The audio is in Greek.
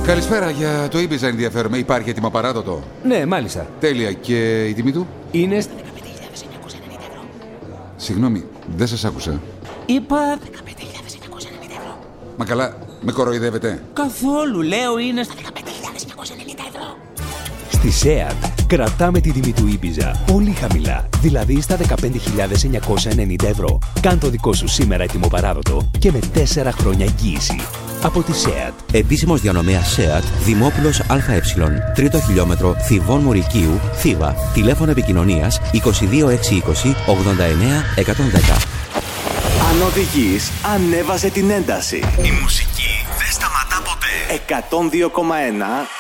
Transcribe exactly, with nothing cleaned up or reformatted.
Καλησπέρα, για το Ibiza ενδιαφέρομαι. Υπάρχει έτοιμο παράδοτο? Ναι, μάλιστα. Τέλεια. Και η τιμή του? Είναι στα δεκαπέντε χιλιάδες εννιακόσια ενενήντα ευρώ. Συγγνώμη, δεν σας άκουσα. Είπα δεκαπέντε χιλιάδες εννιακόσια ενενήντα ευρώ. Μα καλά, με κοροϊδεύετε? Καθόλου, λέω είναι στα δεκαπέντε χιλιάδες εννιακόσια ενενήντα ευρώ. Στη ΣΕΑΤ κρατάμε τη τιμή του Ibiza πολύ χαμηλά, δηλαδή στα δεκαπέντε χιλιάδες εννιακόσια ενενήντα ευρώ. Κάν το δικό σου σήμερα έτοιμο παράδοτο και με τέσσερα χρόνια εγγύηση. Από τη ΣΕΑΤ. Επίσημος διανομέας ΣΕΑΤ, Δημόπουλος ΑΕ, τρίτο χιλιόμετρο, Θηβών Μουρικίου, Θήβα. Τηλέφωνο επικοινωνίας είκοσι δύο εξακόσια είκοσι ογδόντα εννέα εκατόν δέκα. Αν οδηγείς, ανέβασε την ένταση. Η μουσική δεν σταματά ποτέ. εκατόν δύο κόμμα ένα